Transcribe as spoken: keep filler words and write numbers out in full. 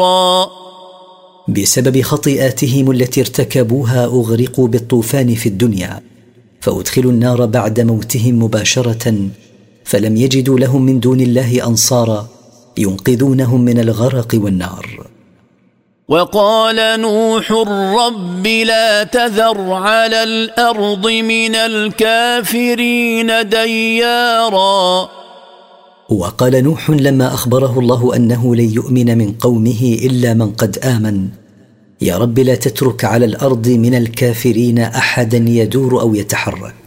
بسبب خطيئاتهم التي ارتكبوها أغرقوا بالطوفان في الدنيا، فأدخلوا النار بعد موتهم مباشرة، فلم يجدوا لهم من دون الله أنصارا ينقذونهم من الغرق والنار. وقال نوح رب لا تذر على الأرض من الكافرين ديارا. وقال نوح لما أخبره الله أنه لن يؤمن من قومه إلا من قد آمن: يا رب لا تترك على الأرض من الكافرين أحدا يدور أو يتحرك.